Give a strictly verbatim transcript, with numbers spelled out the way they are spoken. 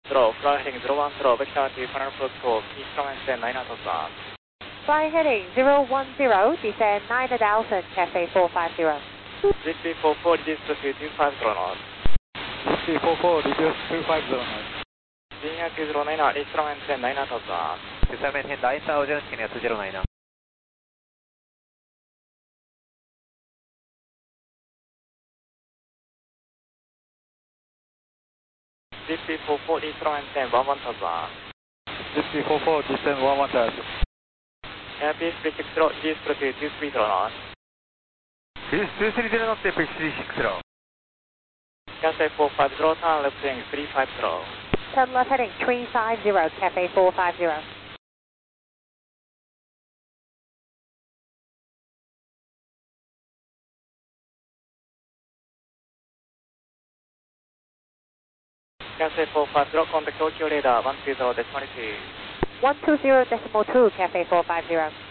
Slow, fly heading zero one zero, vector to final approach call, instrument descend nine knots on. Fly heading zero one zero, descend nine thousand, Cafe four five zero. G P four four, reduce to two five zero knots. G P four four, reduce two five zero knots. Linear two zero nine, instrument descend nine knots on. Descend nine thousand, linear two zero nine. G P four four, instrument descend one one thousand. G P four four, descend one one thousand. Airspeed three six zero, reduce to two three zero knots. Reduce two three zero knots, pitch three six zero. Cafe four five zero, turn left heading three five zero. Turn left heading three five zero, Cafe four five zero. Cafe four five zero, contact Tokyo radar one two zero decimal two. one two zero decimal two, Cafe four five zero.